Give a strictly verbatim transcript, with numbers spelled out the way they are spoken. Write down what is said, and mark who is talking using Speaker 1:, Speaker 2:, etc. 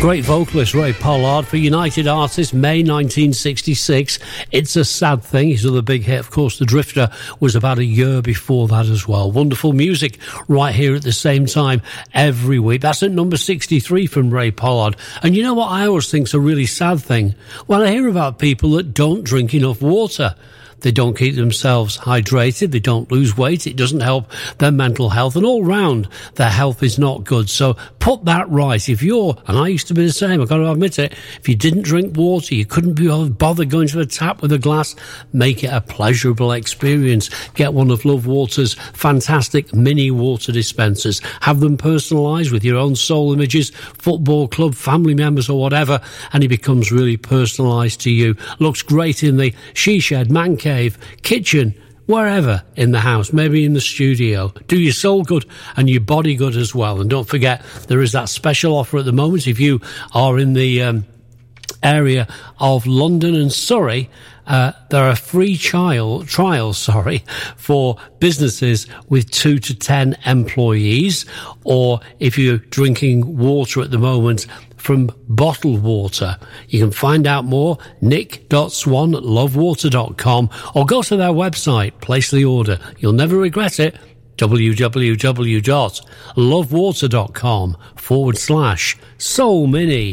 Speaker 1: Great vocalist Ray Pollard for United Artists, May nineteen sixty-six. It's a Sad Thing. His other big hit, of course, The Drifter, was about a year before that as well. Wonderful music right here at the same time every week. That's at number sixty-three from Ray Pollard. And you know what I always think's a really sad thing? When I hear about people that don't drink enough water. They don't keep themselves hydrated. They don't lose weight. It doesn't help their mental health. And all round, their health is not good. So put that right. If you're, and I used to be the same, I've got to admit it, if you didn't drink water, you couldn't be bothered going to the tap with a glass, make it a pleasurable experience. Get one of Love Water's fantastic mini water dispensers. Have them personalised with your own soul images, football club, family members or whatever, and it becomes really personalised to you. Looks great in the she shed, man cave, kitchen, wherever in the house, maybe in the studio. Do your soul good and your body good as well. And don't forget, there is that special offer at the moment. If you are in the um, area of London and Surrey, uh, there are free trial, trials sorry, for businesses with two to ten employees. Or if you're drinking water at the moment from bottled water. You can find out more, nick dot swan at love water dot com, or go to their website, place the order. You'll never regret it. w w w dot love water dot com forward slash soul mini.